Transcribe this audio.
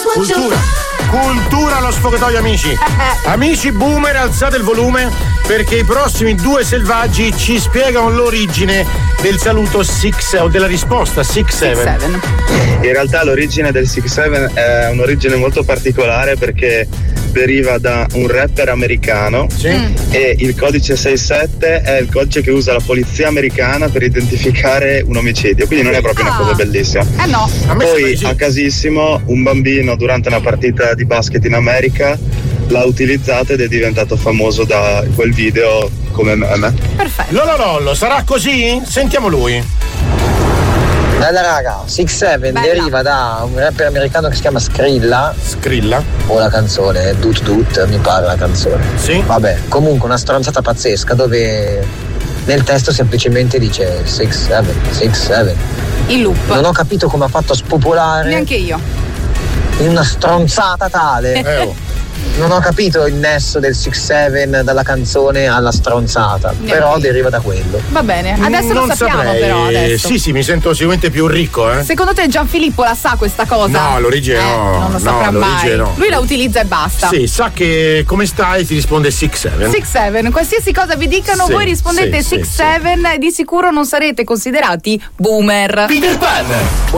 Cultura allo sfogatoio, amici. Amici boomer, alzate il volume perché i prossimi due selvaggi ci spiegano l'origine del saluto 6 o della risposta 6-7. In realtà l'origine del 6-7 è un'origine molto particolare perché deriva da un rapper americano e il codice 67 è il codice che usa la polizia americana per identificare un omicidio, quindi non è proprio una cosa bellissima. No. Poi a casissimo un bambino durante una partita di basket in America l'ha utilizzato ed è diventato famoso da quel video come meme. Perfetto. Lollo, sarà così? Sentiamo lui. Bella raga, 6-7 deriva da un rapper americano che si chiama Skrilla. O la canzone, Dut, mi pare la canzone. Sì. Vabbè, comunque una stronzata pazzesca dove nel testo semplicemente dice 6-7. Il loop. Non ho capito come ha fatto a spopolare. Neanche io. In una stronzata tale. Non ho capito il nesso del 6-7 dalla canzone alla stronzata, però deriva da quello. Va bene, adesso non lo sappiamo saprei. però adesso. Sì, mi sento sicuramente più ricco, Secondo te Gianfilippo la sa questa cosa? No, l'origine no. Non lo saprà mai. No. Lui la utilizza e basta. Sì, sa che come stai ti risponde 6-7. 6-7, qualsiasi cosa vi dicano, voi rispondete 6-7 e di sicuro non sarete considerati boomer. Peter Pan.